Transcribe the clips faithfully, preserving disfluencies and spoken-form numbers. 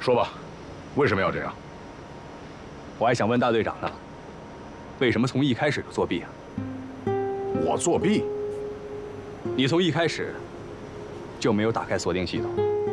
说吧，为什么要这样？ 我还想问大队长呢，为什么从一开始就作弊啊？ 我作弊？ 你从一开始就没有打开锁定系统。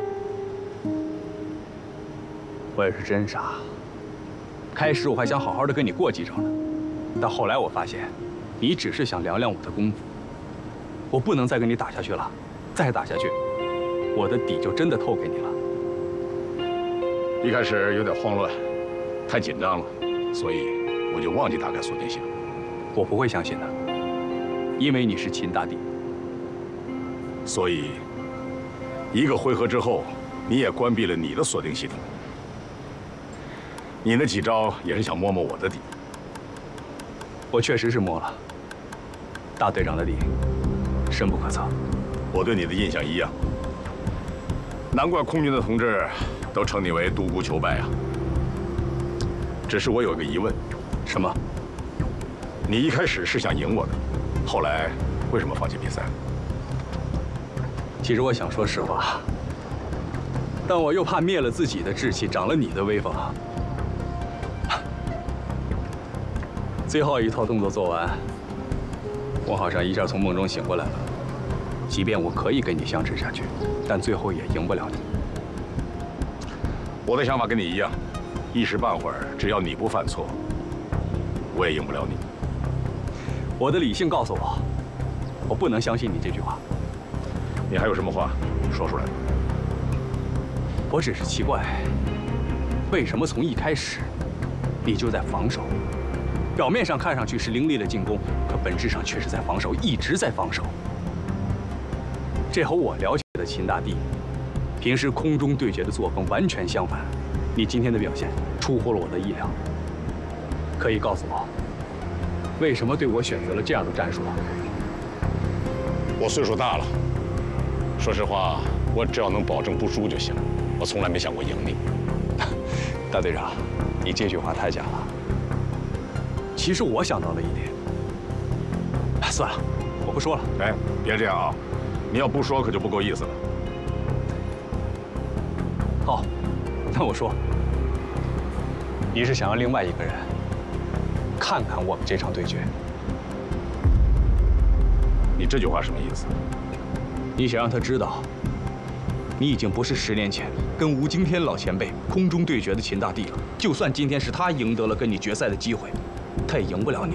我也是真傻。开始我还想好好的跟你过几招呢，但后来我发现，你只是想量量我的功夫。我不能再跟你打下去了，再打下去，我的底就真的透给你了。 一开始有点慌乱，太紧张了，所以我就忘记打开锁定系统。 我不会相信的，因为你是秦大帝。 所以，一个回合之后，你也关闭了你的锁定系统。你那几招也是想摸摸我的底。 我确实是摸了大队长的底，深不可测。 我对你的印象一样，难怪空军的同志都称你为独孤求败啊。只是我有个疑问， 什么？ 你一开始是想赢我的，后来为什么放弃比赛？ 其实我想说实话，但我又怕灭了自己的志气，长了你的威风。最后一套动作做完，我好像一下从梦中醒过来了。即便我可以跟你相持下去，但最后也赢不了你。 我的想法跟你一样，一时半会儿只要你不犯错，我也赢不了你。 我的理性告诉我，我不能相信你这句话。 你还有什么话说出来？ 我只是奇怪，为什么从一开始你就在防守？表面上看上去是凌厉的进攻，可本质上却是在防守，一直在防守。这和我了解的秦大帝平时空中对决的作风完全相反。你今天的表现出乎了我的意料。可以告诉我，为什么对我选择了这样的战术？ 我岁数大了，说实话，我只要能保证不输就行。我从来没想过赢你。 大队长，你这句话太假了。其实我想到了一点。算了，我不说了。 哎，别这样啊！你要不说可就不够意思了。 好，那我说，你是想让另外一个人看看我们这场对决？ 你这句话什么意思？ 你想让他知道，你已经不是十年前跟吴京天老前辈空中对决的秦大帝了。就算今天是他赢得了跟你决赛的机会，他也赢不了你。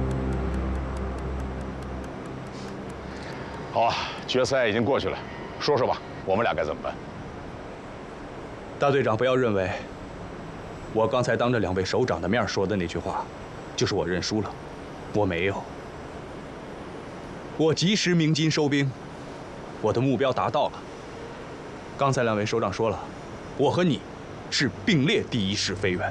好啊，决赛已经过去了，说说吧，我们俩该怎么办？ 大队长，不要认为我刚才当着两位首长的面说的那句话，就是我认输了。我没有，我及时鸣金收兵，我的目标达到了。刚才两位首长说了，我和你是并列第一式飞员。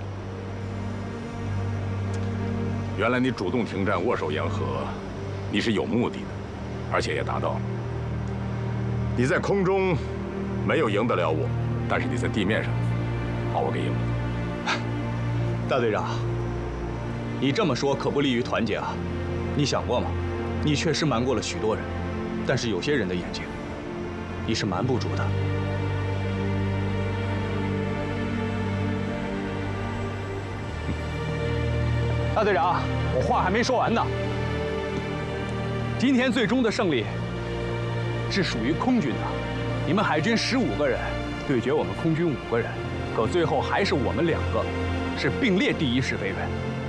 原来你主动停战，握手言和，你是有目的的，而且也达到了。你在空中没有赢得了我，但是你在地面上把我给赢了。 大队长，你这么说可不利于团结啊！你想过吗？你确实瞒过了许多人，但是有些人的眼睛，你是瞒不住的。大队长，我话还没说完呢。今天最终的胜利是属于空军的，你们海军十五个人对决我们空军五个人，可最后还是我们两个是并列第一式飞员。